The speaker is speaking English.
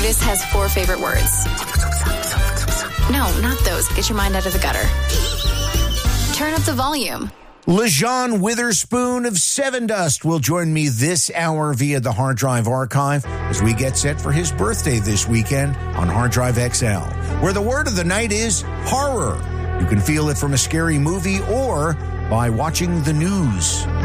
Brutus has 4 favorite words. No, not those. Get your mind out of the gutter. Turn up the volume. LaJauwn Witherspoon of Sevendust will join me this hour via the Hard Drive Archive as we get set for his birthday this weekend on Hard Drive XL, where the word of the night is horror. You can feel it from a scary movie or by watching the news.